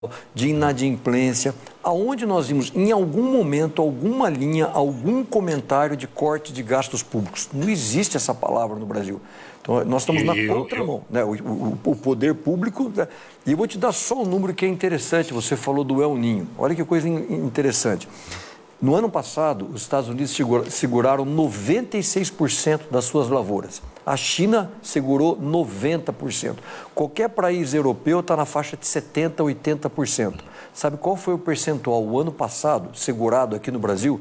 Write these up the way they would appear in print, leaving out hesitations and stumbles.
de inadimplência, aonde nós vimos, em algum momento, alguma linha, algum comentário de corte de gastos públicos. Não existe essa palavra no Brasil. Então, nós estamos na contramão, né? O poder público... Né? E eu vou te dar só um número que é interessante. Você falou do El Niño. Olha que coisa interessante. No ano passado, os Estados Unidos seguraram 96% das suas lavouras. A China segurou 90%. Qualquer país europeu está na faixa de 70%, 80%. Sabe qual foi o percentual o ano passado segurado aqui no Brasil?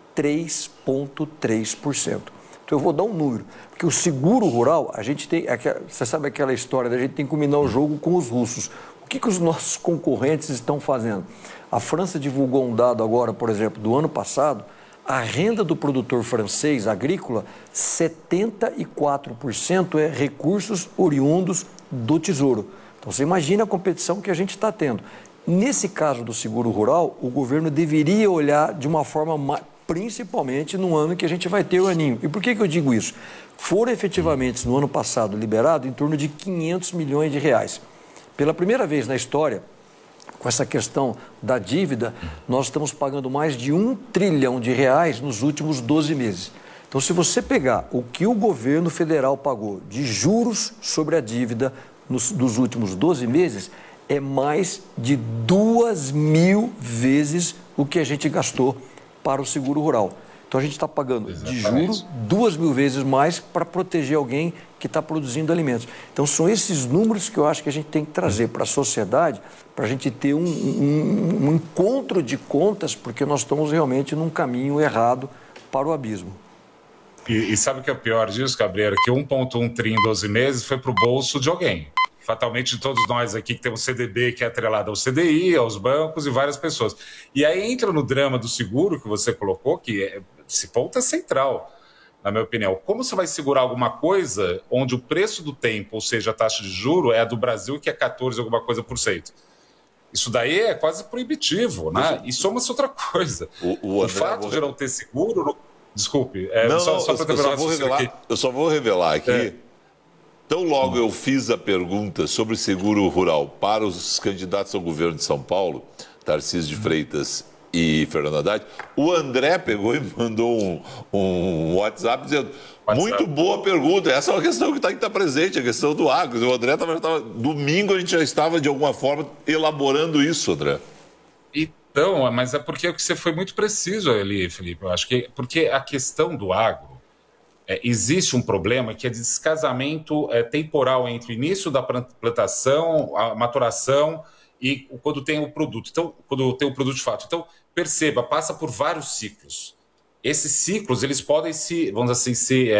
3,3%. Então eu vou dar um número, porque o seguro rural, a gente tem, você sabe aquela história da gente tem que combinar o jogo com os russos. O que os nossos concorrentes estão fazendo? A França divulgou um dado agora, por exemplo, do ano passado, a renda do produtor francês agrícola, 74% é recursos oriundos do Tesouro. Então você imagina a competição que a gente está tendo. Nesse caso do seguro rural, o governo deveria olhar de uma forma principalmente no ano que a gente vai ter o aninho. E por que eu digo isso? Foram efetivamente, no ano passado, liberado em torno de 500 milhões de reais. Pela primeira vez na história, com essa questão da dívida, nós estamos pagando mais de 1 trilhão de reais nos últimos 12 meses. Então, se você pegar o que o governo federal pagou de juros sobre a dívida dos últimos 12 meses, é mais de 2.000 vezes o que a gente gastou para o seguro rural. Então, a gente está pagando de juros 2.000 vezes mais para proteger alguém que está produzindo alimentos. Então, são esses números que eu acho que a gente tem que trazer para a sociedade, para a gente ter um encontro de contas, porque nós estamos realmente num caminho errado para o abismo. E sabe o que é o pior disso, Cabreira? Que 1,1 tri em 12 meses foi para o bolso de alguém. Fatalmente, todos nós aqui que temos CDB, que é atrelado ao CDI, aos bancos e várias pessoas. E aí entra no drama do seguro que você colocou, que esse ponto é central, na minha opinião. Como você vai segurar alguma coisa onde o preço do tempo, ou seja, a taxa de juro, é a do Brasil, que é 14 alguma coisa por cento? Isso daí é quase proibitivo, né? E soma-se outra coisa. O fato de não ter seguro... Desculpe, eu só vou revelar aqui... Tão logo eu fiz a pergunta sobre seguro rural para os candidatos ao governo de São Paulo, Tarcísio de Freitas e Fernando Haddad, o André pegou e mandou um WhatsApp dizendo, muito boa pergunta, essa é uma questão que tem que estar presente, a questão do agro. O André domingo a gente já estava de alguma forma elaborando isso, André. Então, mas é porque você foi muito preciso ali, Felipe, eu acho que porque a questão do agro, existe um problema que é de descasamento temporal entre o início da plantação, a maturação e quando tem o produto. Então, quando tem o produto de fato. Então, perceba, passa por vários ciclos. Esses ciclos, eles podem vamos assim,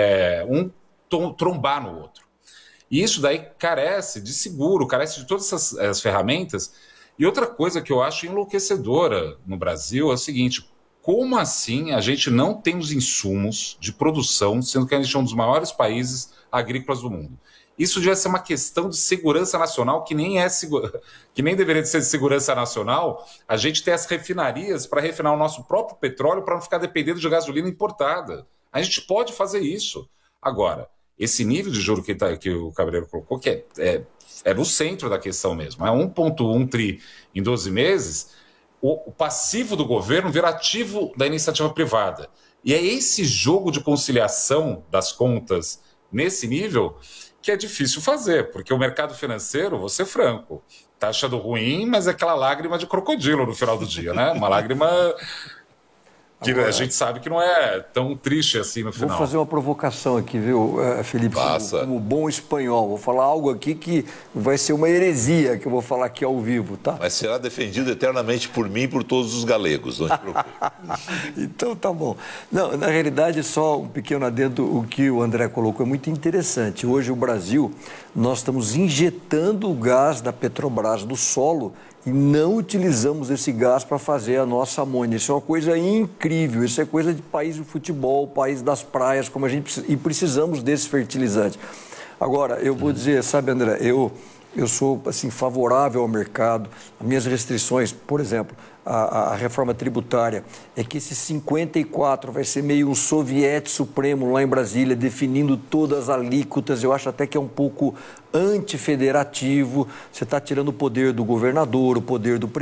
trombar no outro. E isso daí carece de seguro, carece de todas essas ferramentas. E outra coisa que eu acho enlouquecedora no Brasil é o seguinte: como assim a gente não tem os insumos de produção, sendo que a gente é um dos maiores países agrícolas do mundo? Isso devia ser uma questão de segurança nacional, que nem deveria ser de segurança nacional, a gente ter as refinarias para refinar o nosso próprio petróleo para não ficar dependendo de gasolina importada. A gente pode fazer isso. Agora, esse nível de juro que o Cabreiro colocou, que é no centro da questão mesmo, é 1,1 tri em 12 meses... o passivo do governo vira ativo da iniciativa privada. E é esse jogo de conciliação das contas nesse nível que é difícil fazer, porque o mercado financeiro, vou ser franco, está achando ruim, mas é aquela lágrima de crocodilo no final do dia, né? Uma lágrima que a gente sabe que não é tão triste assim no final. Vou fazer uma provocação aqui, viu, Felipe? Como bom espanhol. Vou falar algo aqui que vai ser uma heresia que eu vou falar aqui ao vivo, tá? Mas será defendido eternamente por mim e por todos os galegos, não te preocupe. Então tá bom. Não, na realidade, só um pequeno adendo, o que o André colocou é muito interessante. Hoje o Brasil, nós estamos injetando o gás da Petrobras no solo e não utilizamos esse gás para fazer a nossa amônia. Isso é uma coisa incrível, isso é coisa de país do futebol, país das praias, como a gente precisa, e precisamos desse fertilizante. Agora, eu vou dizer, sabe, André, eu sou assim, favorável ao mercado. As minhas restrições, por exemplo, a reforma tributária, é que esse 54 vai ser meio um soviete supremo lá em Brasília, definindo todas as alíquotas. Eu acho até que é um pouco antifederativo. Você está tirando o poder do governador, o poder do